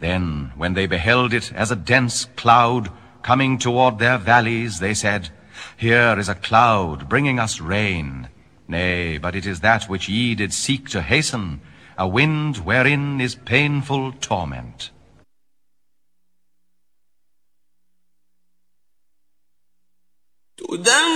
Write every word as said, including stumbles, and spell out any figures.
Then, when they beheld it as a dense cloud coming toward their valleys, they said, Here is a cloud bringing us rain. Nay, but it is that which ye did seek to hasten, a wind wherein is painful torment.